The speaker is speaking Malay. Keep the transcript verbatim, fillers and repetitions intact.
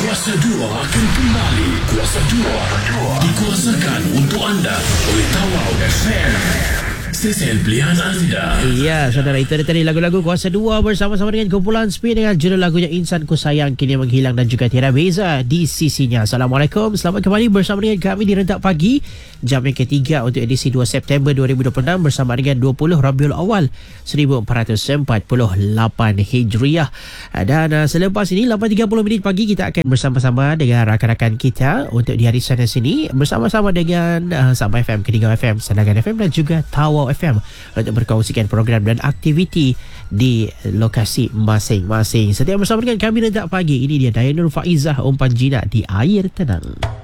Kuasa dua akan kembali. Kuasa dua dikuasakan untuk anda oleh Tawau F M. Stesen pilihan anda. Ya, saudara, itu ada tadi lagu-lagu Kuasa dua bersama-sama dengan kumpulan Spin dengan judul lagunya Insan Ku Sayang Kini Menghilang dan juga tiada beza di sisinya. Assalamualaikum, selamat kembali bersama dengan kami di Rentak Pagi, jam yang ketiga untuk edisi dua September dua ribu dua puluh enam bersama dengan dua puluh Rabiul Awal seribu empat ratus empat puluh lapan Hijriah. Dan uh, selepas ini lapan tiga puluh minit pagi kita akan bersama-sama dengan rakan-rakan kita untuk di hari sana sini bersama-sama dengan uh, Sabah F M, Kedingau F M, Sandakan F M dan juga Tawau F M untuk berkongsikan program dan aktiviti di lokasi masing-masing. Setia bersama dengan kami Rentak Pagi. Ini dia Dayanur Faizah Umpan Jinak di Air Tenang.